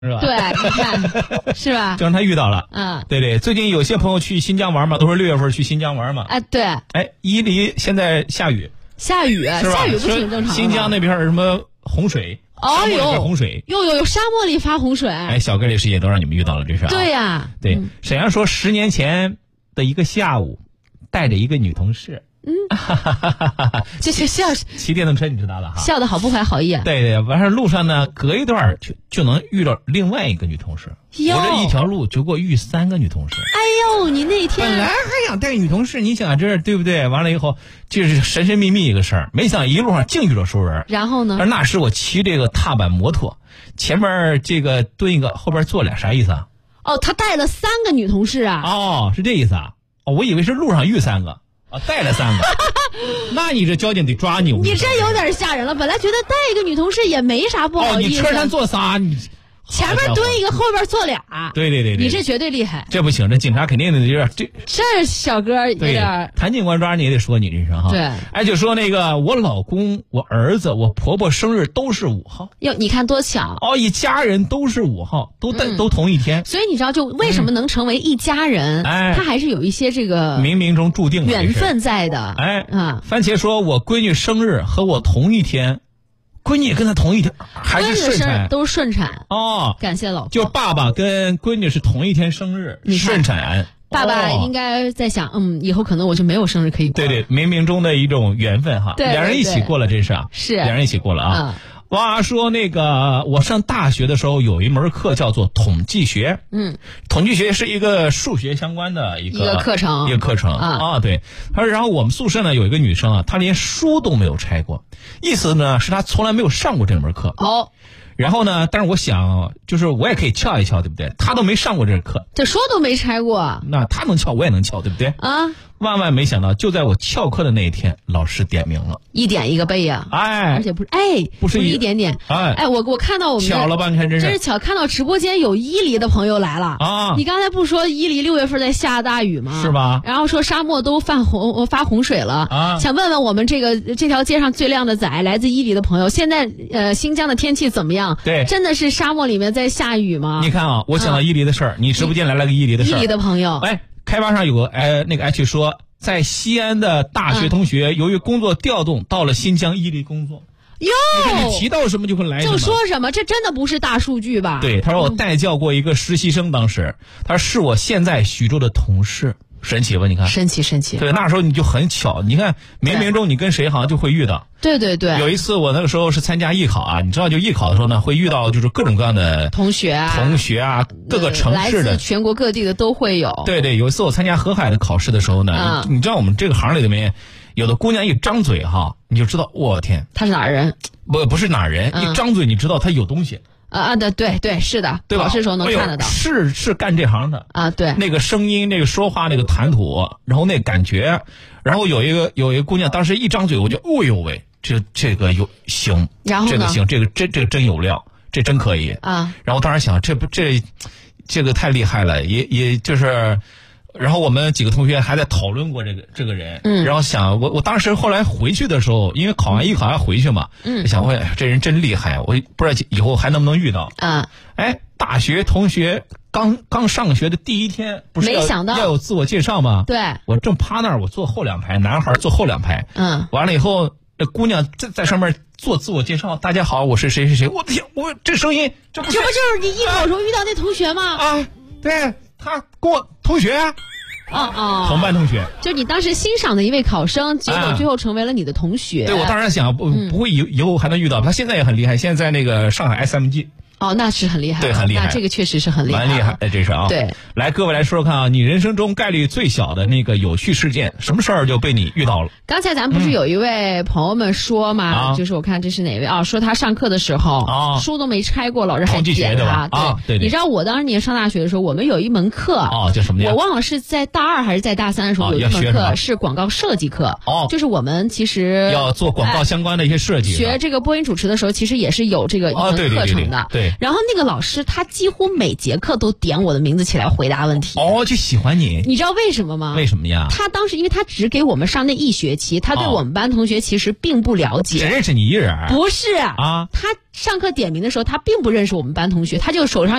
是吧？ 对，你看是吧？ 就让他遇到了。 嗯， 对对，最近有些朋友去新疆玩嘛，都是6月份去新疆玩嘛。 哎，对， 哎，伊犁现在下雨， 下雨不挺正常的？ 新疆那边什么洪水？ 哦哟，洪水有沙漠里发洪水。 哎，小哥这事也都让你们遇到了，这是啊。 对呀， 对，沈阳说10年前的一个下午，带着一个女同事。 这是笑骑电动车，你知道了哈？ 笑得好不怀好意啊！ 对对，完事路上呢，隔一段就能遇到另外一个女同事。我这一条路就给我遇3个女同事。 哎呦，你那天本来还想带女同事，你想这对不对？完了以后就是神神秘秘一个事儿，没想一路上净遇到熟人。 然后呢？ 那是我骑这个踏板摩托，前面这个蹲一个，后边坐俩，啥意思啊？ 哦，他带了3个女同事啊？ 哦，是这意思啊？哦，我以为是路上遇3个。啊，带了3个，那你这交警得抓你！ 你这有点吓人了。本来觉得带一个女同事也没啥不好意思。 你车上坐仨，你前面蹲一个，后边坐俩。 对， 你这绝对厉害。 这不行，这警察肯定得有点这小哥有点谭警官抓你也得说你这是哈。 对， 哎，就说那个我老公、我儿子、我婆婆生日都是5号。 哟，你看多巧哦！一家人都是5号，都同一天。 所以你知道，就为什么能成为一家人？ 哎， 他还是有一些这个冥冥中注定缘分在的。 哎，番茄说我闺女生日和我同一天。闺女也跟他同一天，还是顺产， 都是顺产哦。 感谢老婆。 就爸爸跟闺女是同一天生日，顺产。 爸爸应该在想，以后可能我就没有生日可以过。 对，冥冥中的一种缘分哈。 对， 两人一起过了，这是啊， 是两人一起过了啊。哇，说那个我上大学的时候有一门课叫做统计学，统计学是一个数学相关的一个课程，啊，对。然后我们宿舍呢有一个女生啊，她连书都没有拆过，意思呢是她从来没有上过这门课。 哦。 然后呢，但是我想，就是我也可以撬一撬，对不对？她都没上过这课， 这书都没拆过， 那她能撬，我也能撬，对不对？ 啊！ 万万没想到，就在我翘课的那一天，老师点名了，1点 1个倍呀！ 哎， 而且不是一点点，哎，我看到我们巧了吧？你看真是巧，看到直播间有伊犁的朋友来了啊！ 你刚才不说伊犁6月份在下大雨吗？ 是吧？ 然后说沙漠都发洪水了啊！想问问我们这条街上最靓的仔，来自伊犁的朋友，现在新疆的天气怎么样？ 对， 真的是沙漠里面在下雨吗？ 你看啊，我讲到伊犁的事儿，你直播间来了个伊犁的事儿， 伊犁的朋友， 哎，开发上有个那个去说。在西安的大学同学，由于工作调动，到了新疆伊犁工作。 哟， 你提到什么就会来什么， 就说什么，这真的不是大数据吧？ 对，他说我代教过一个实习生，当时他是我现在徐州的同事。神奇吧？你看， 神奇。 对，那时候你就很巧，你看冥冥中你跟谁好像就会遇到。 对。 有一次我那个时候是参加艺考啊，你知道就艺考的时候呢，会遇到就是各种各样的同学啊， 各个城市的， 来自全国各地的都会有。 对，有一次我参加河海的考试的时候呢，你知道我们这个行里面有的姑娘一张嘴哈，你就知道我天， 她是哪儿人？ 不是哪儿人，一张嘴你知道她有东西。 对，是的， 对吧？ 考试时候能看得到， 是干这行的啊。对， 那个声音，那个说话，那个谈吐，然后那感觉，然后有一个姑娘，当时一张嘴，我就哦呦喂，这个行， 然后这个行，这个真有料，这真可以啊。 然后当时想，这个太厉害了，也就是。然后我们几个同学还在讨论过这个人，然后想我当时后来回去的时候，因为考完艺考要回去嘛，想问这人真厉害，我不知道以后还能不能遇到啊？ 哎，大学同学刚上学的第一天，不是没想到要有自我介绍吗？ 对， 我正趴那儿，我坐后2排，男孩坐后2排，完了以后，那姑娘在上面做自我介绍，大家好，我是谁谁谁，我天，我这声音，这不就是你艺考时候遇到那同学吗？ 啊，对。他跟我同学同班同学， 就你当时欣赏的一位考生，结果最后成为了你的同学。 对，我当然想不会以后还能遇到他，现在也很厉害，现在在那个上海 SMG。 那是很厉害， 对，很厉害， 那这个确实是很厉害， 蛮厉害，这是啊。 对， 来，各位来说说看啊，你人生中概率最小的那个有趣事件，什么事儿就被你遇到了？ 刚才咱们不是有一位朋友们说嘛，就是我看这是哪位啊？说他上课的时候书都没拆过，老师还点他。对，你知道我当年上大学的时候，我们有一门课叫什么呀？ 我忘了是在大2还是在大3的时候有一门课是广告设计课。就是我们其实要做广告相关的一些设计。 学这个播音主持的时候，其实也是有这个一门课程的。 对。 对。 然后那个老师他几乎每节课都点我的名字起来回答问题。 哦，就喜欢你。 你知道为什么吗？ 为什么呀？ 他当时因为他只给我们上那一学期，他对我们班同学其实并不了解。 只认识你一人？ 不是啊， 他上课点名的时候，他并不认识我们班同学，他就手上